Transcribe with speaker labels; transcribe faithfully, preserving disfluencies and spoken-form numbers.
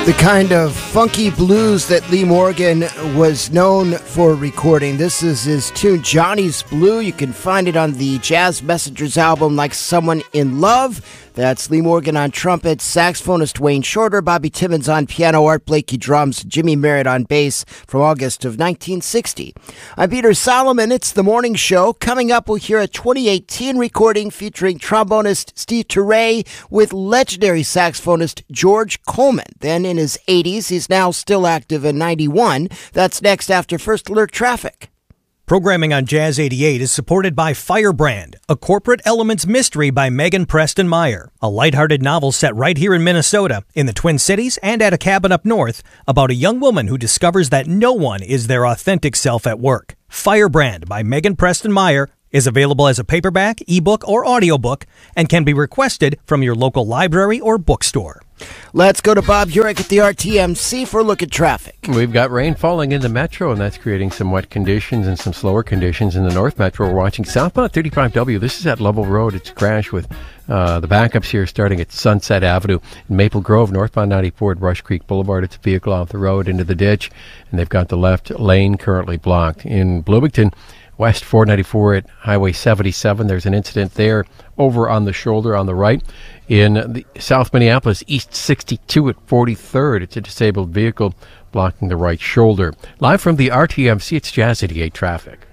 Speaker 1: The kind of funky blues that Lee Morgan was known for recording. This is his tune, Johnny's Blue. You can find it on the Jazz Messengers album, Like Someone in Love. That's Lee Morgan on trumpet, saxophonist Wayne Shorter, Bobby Timmons on piano, Art Blakey drums, Jimmy Merritt on bass from August of nineteen sixty. I'm Peter Solomon. It's The Morning Show. Coming up, we'll hear a twenty eighteen recording featuring trombonist Steve Turre with legendary saxophonist George Coleman. Then in his eighties, he's now still active in ninety-one. That's next after First Alert Traffic.
Speaker 2: Programming on Jazz eighty-eight is supported by Firebrand, a corporate elements mystery by Megan Preston Meyer, a lighthearted novel set right here in Minnesota, in the Twin Cities and at a cabin up north, about a young woman who discovers that no one is their authentic self at work. Firebrand by Megan Preston Meyer is available as a paperback, ebook, or audiobook and can be requested from your local library or bookstore.
Speaker 1: Let's go to Bob Urich at the R T M C for a look at traffic.
Speaker 3: We've got rain falling in the metro, and that's creating some wet conditions and some slower conditions in the North Metro. We're watching southbound thirty-five W. This is at Lovell Road. It's a crash with uh, the backups here starting at Sunset Avenue. In Maple Grove, northbound ninety-four at Rush Creek Boulevard. It's a vehicle off the road into the ditch, and they've got the left lane currently blocked. In Bloomington, West four ninety-four at Highway seventy-seven. There's an incident there over on the shoulder on the right. In the South Minneapolis, East sixty-two at forty-third. It's a disabled vehicle blocking the right shoulder. Live from the R T M C, it's Jazz eighty-eight traffic.